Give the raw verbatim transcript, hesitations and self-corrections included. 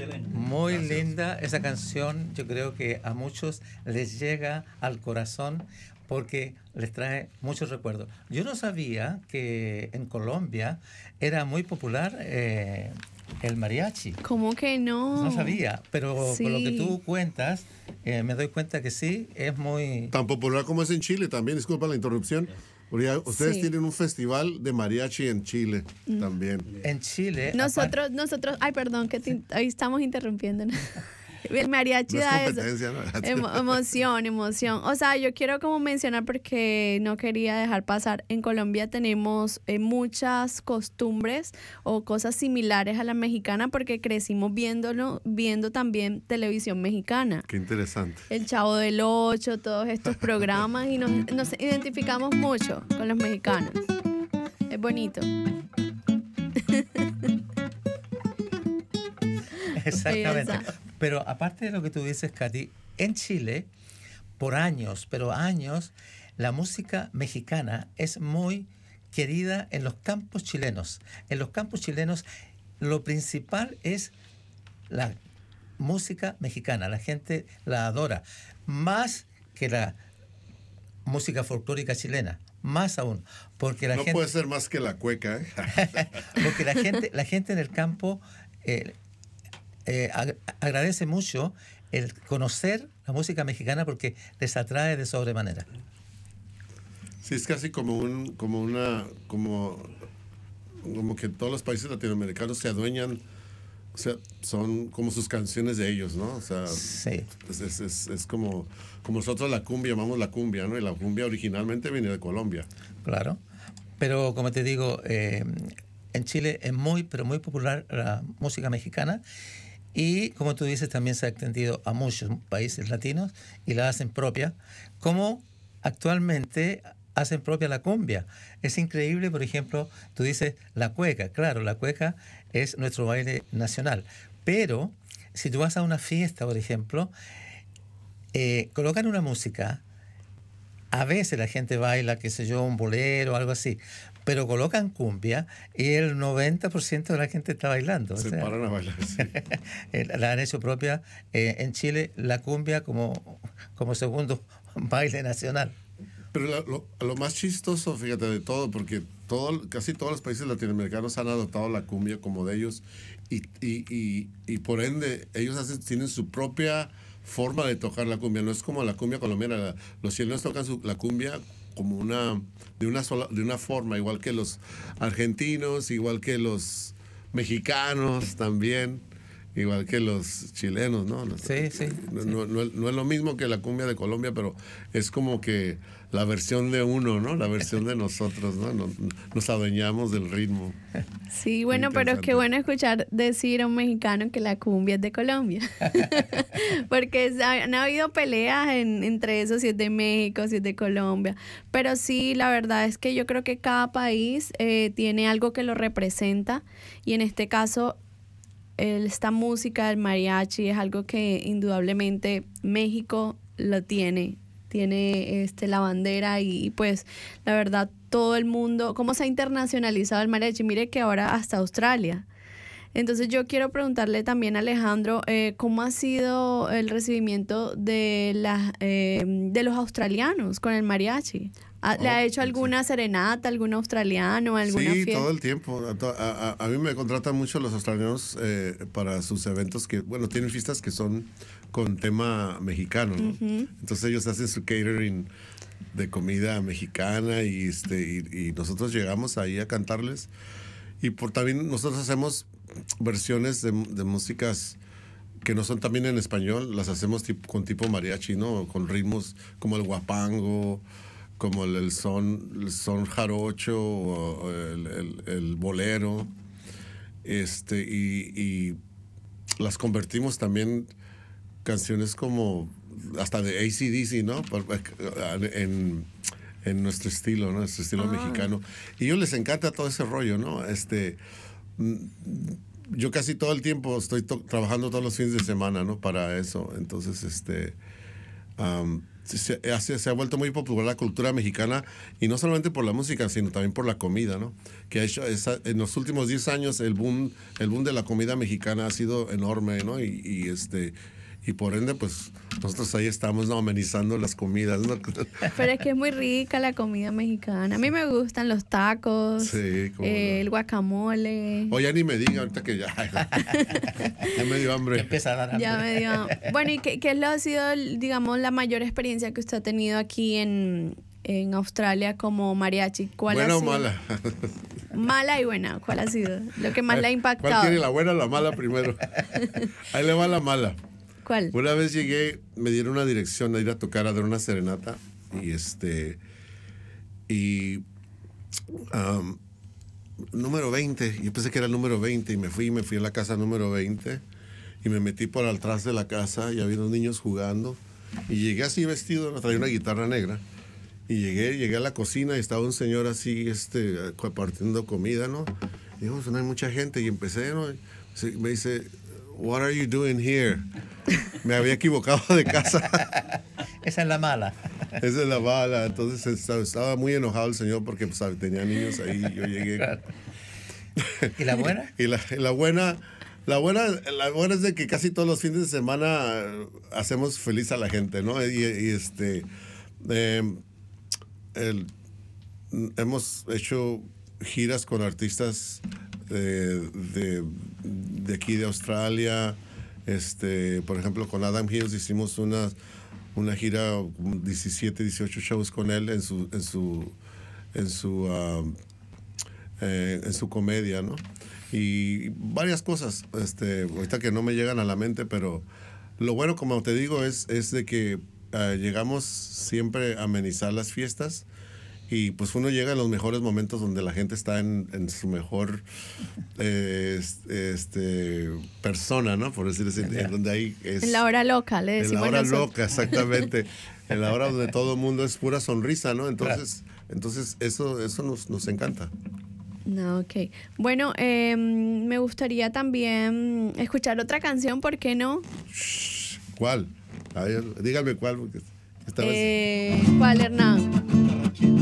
Muy linda esa canción. Yo creo que a muchos les llega al corazón porque les trae muchos recuerdos. Yo no sabía que en Colombia era muy popular eh, el mariachi. ¿Cómo que no? No sabía, pero Sí. con lo que tú cuentas, eh, me doy cuenta que sí, es muy... Tan popular como es en Chile también, disculpa la interrupción. Porque ya ustedes Sí. tienen un festival de mariachi en Chile también. En Chile... Nosotros, nosotros, ay, perdón, que te, ahí estamos interrumpiendo. ¿no? El mariachi No es da eso. competencia, ¿no? Emo- emoción, emoción. O sea, yo quiero como mencionar porque no quería dejar pasar. En Colombia tenemos eh, muchas costumbres o cosas similares a la mexicana porque crecimos viéndolo, viendo también televisión mexicana. Qué interesante. El Chavo del Ocho, todos estos programas y nos, nos identificamos mucho con los mexicanos. Es bonito. Exactamente. Esa. Pero aparte de lo que tú dices, Katy, en Chile, por años, pero años, la música mexicana es muy querida en los campos chilenos. En los campos chilenos, lo principal es la música mexicana. La gente la adora. Más que la música folclórica chilena. Más aún. Porque la No gente... puede ser más que la cueca, ¿eh? Porque la gente, la gente en el campo eh, eh, ag- agradece mucho el conocer la música mexicana porque les atrae de sobremanera. Sí, es casi como un, como una, como, como que todos los países latinoamericanos se adueñan, o sea, son como sus canciones de ellos, ¿no? O sea, Sí. es, es, es, es como, como nosotros la cumbia, llamamos la cumbia, ¿no? Y la cumbia originalmente viene de Colombia. Claro. Pero como te digo, eh, en Chile es muy, pero muy popular la música mexicana. Y como tú dices, también se ha extendido a muchos países latinos y la hacen propia, como actualmente hacen propia la cumbia. Es increíble, por ejemplo, tú dices la cueca. Claro, la cueca es nuestro baile nacional. Pero si tú vas a una fiesta, por ejemplo, eh, colocan una música. A veces la gente baila, qué sé yo, un bolero o algo así, pero colocan cumbia y el noventa por ciento de la gente está bailando. O Se sea, paran a bailar, sí. la han hecho propia eh, en Chile la cumbia como, como segundo baile nacional. Pero lo, lo, lo más chistoso, fíjate, de todo, porque todo, casi todos los países latinoamericanos han adoptado la cumbia como de ellos y, y, y, y por ende ellos hacen, tienen su propia forma de tocar la cumbia. No es como la cumbia colombiana. La, los chilenos tocan su, la cumbia como una de una sola de una forma, igual que los argentinos, igual que los mexicanos también, igual que los chilenos, ¿no? Sí, sí. No, no, no, no es lo mismo que la cumbia de Colombia, pero es como que la versión de uno, ¿no? La versión de nosotros, ¿no? Nos, nos adueñamos del ritmo. Sí, bueno, pero interesante. qué bueno escuchar decir a un mexicano que la cumbia es de Colombia. Porque es- han habido peleas en- entre eso, si es de México, si es de Colombia. Pero sí, la verdad es que yo creo que cada país eh, tiene algo que lo representa. Y en este caso, el- esta música del mariachi es algo que indudablemente México lo tiene. Tiene este, la bandera y, y pues la verdad todo el mundo, cómo se ha internacionalizado el mariachi, mire que ahora hasta Australia. Entonces yo quiero preguntarle también a Alejandro, eh, ¿cómo ha sido el recibimiento de, las eh, de los australianos con el mariachi? ¿Ha- ¿Le Oh, ha hecho sí. alguna serenata, algún australiano, alguna Sí, fiesta? todo el tiempo. A, to- a- a- a mí me contratan mucho los australianos eh, para sus eventos que, bueno, tienen fiestas que son con tema mexicano, ¿no? Entonces ellos hacen su catering de comida mexicana y, este, y, y nosotros llegamos ahí a cantarles. Y por también nosotros hacemos versiones de, de músicas que no son también en español, las hacemos tipo, con tipo mariachi, ¿no? Con ritmos como el guapango, como el, el son, el son jarocho, o el, el- el bolero, este, y, y las convertimos también canciones como hasta de A C D C, ¿no? Por- En, en nuestro estilo, ¿no? Nuestro estilo Ah. mexicano. Y a ellos les encanta todo ese rollo, ¿no? Este, mm, yo casi todo el tiempo estoy to- trabajando todos los fines de semana, ¿no? Para eso. Entonces, este, am, se, se, se ha vuelto muy popular la cultura mexicana, y no solamente por la música, sino también por la comida, ¿no? Que ha hecho esa, en los últimos diez años el boom, el boom de la comida mexicana ha sido enorme, ¿no? Y, y este... Y por ende, pues, nosotros ahí estamos, ¿no?, amenizando las comidas, ¿no? Pero es que es muy rica la comida mexicana. A mí me gustan los tacos, sí, cómo eh, no. el guacamole. O ya ni me diga ahorita que ya, ya me dio hambre. Empieza a dar hambre. Ya me dio. Bueno, ¿y qué, qué ha sido, digamos, la mayor experiencia que usted ha tenido aquí en, en Australia como mariachi? ¿Cuál ¿Buena ha o sido? mala? Mala y buena. ¿Cuál ha sido? Lo que más le ha impactado. ¿Cuál quiere, la buena o la mala primero? Ahí le va la mala. ¿Cuál? Una vez llegué, me dieron una dirección a ir a tocar, a dar una serenata, y este, y um, número veinte, yo pensé que era el número veinte, y me fui, me fui a la casa número veinte, y me metí por atrás de la casa, y había unos niños jugando, y llegué así vestido, traía una guitarra negra, y llegué, llegué a la cocina, y estaba un señor así, este, compartiendo comida, ¿no? Y digo, no hay mucha gente, y empecé, ¿no? Me dice, "What are you doing here?" Me había equivocado de casa. Esa es la mala. Esa es la mala. Entonces estaba, estaba muy enojado el señor porque, pues, tenía niños ahí y yo llegué. Claro. ¿Y la buena? y, la, y la buena, la buena, la buena es de que casi todos los fines de semana hacemos feliz a la gente, ¿no? Y, y este, eh, el, hemos hecho giras con artistas de, de, de aquí de Australia. Este, por ejemplo, con Adam Hills hicimos una, una gira, diecisiete, dieciocho shows con él en su, en su, en su, um, eh, en su comedia, ¿no? Y varias cosas, este, ahorita que no me llegan a la mente, pero lo bueno, como te digo, es, es de que uh, llegamos siempre a amenizar las fiestas. Y pues uno llega en los mejores momentos donde la gente está en, en su mejor eh, este, persona, ¿no? Por decir así, en donde ahí es... En la hora loca, le decimos En la hora nosotros. loca, exactamente. En la hora donde todo el mundo es pura sonrisa, ¿no? Entonces, claro. entonces eso, eso nos, nos encanta. No, ok. Bueno, eh, me gustaría también escuchar otra canción, ¿por qué no? ¿Cuál? A ver, dígame cuál, porque esta eh, vez... ¿Cuál, Hernán?